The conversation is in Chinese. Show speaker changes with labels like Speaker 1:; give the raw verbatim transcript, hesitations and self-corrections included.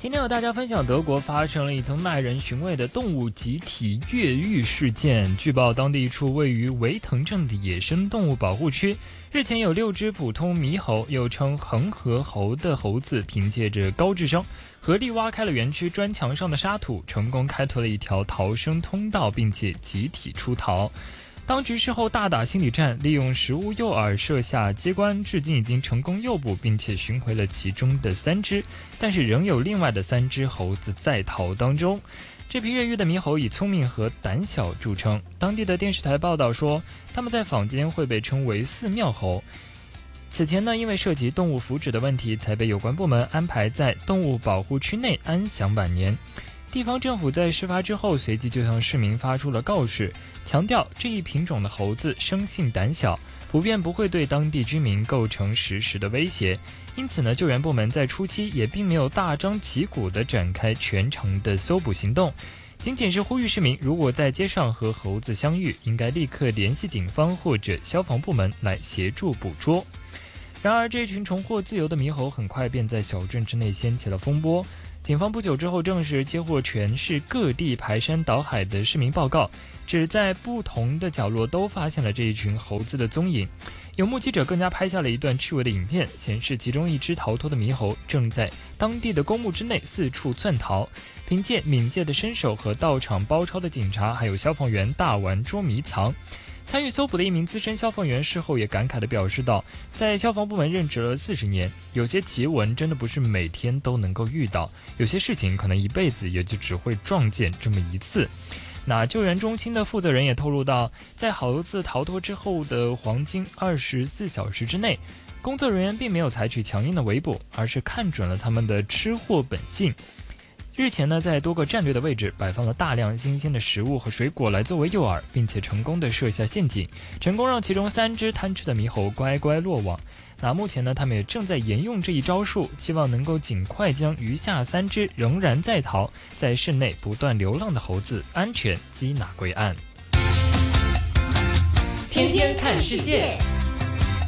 Speaker 1: 今天和大家分享，德国发生了一宗耐人寻味的动物集体越狱事件。据报，当地一处位于维滕镇的野生动物保护区，日前有六只普通猕猴，又称恒河猴的猴子，凭借着高智商，合力挖开了园区砖墙上的沙土，成功开拓了一条逃生通道，并且集体出逃。当局事后大打心理战，利用食物诱饵设下机关，至今已经成功诱捕并且寻回了其中的三只，但是仍有另外的三只猴子在逃当中。这批越狱的猕猴以聪明和胆小著称，当地的电视台报道说，他们在坊间会被称为寺庙猴。此前呢，因为涉及动物福祉的问题，才被有关部门安排在动物保护区内安享晚年。地方政府在事发之后，随即就向市民发出了告示，强调这一品种的猴子生性胆小，普遍不会对当地居民构成实时的威胁。因此呢，救援部门在初期也并没有大张旗鼓地展开全程的搜捕行动，仅仅是呼吁市民，如果在街上和猴子相遇，应该立刻联系警方或者消防部门来协助捕捉。然而，这群重获自由的猕猴很快便在小镇之内掀起了风波。警方不久之后证实，接获全市各地排山倒海的市民报告，指在不同的角落都发现了这一群猴子的踪影。有目击者更加拍下了一段趣味的影片，显示其中一只逃脱的猕猴正在当地的公墓之内四处窜逃。凭借敏捷的身手和到场包抄的警察还有消防员大玩捉迷藏。参与搜捕的一名资深消防员事后也感慨地表示道，在消防部门任职了四十年，有些奇闻真的不是每天都能够遇到，有些事情可能一辈子也就只会撞见这么一次。那救援中心的负责人也透露到，在猴子逃脱之后的黄金二十四小时之内，工作人员并没有采取强硬的围捕，而是看准了他们的吃货本性。日前呢，在多个战略的位置摆放了大量新鲜的食物和水果来作为诱饵，并且成功的设下陷阱，成功让其中三只贪吃的猕猴乖乖落网。那目前呢，他们也正在沿用这一招数，期望能够尽快将余下三只仍然在逃，在室内不断流浪的猴子安全缉拿归案。
Speaker 2: 天天看世界。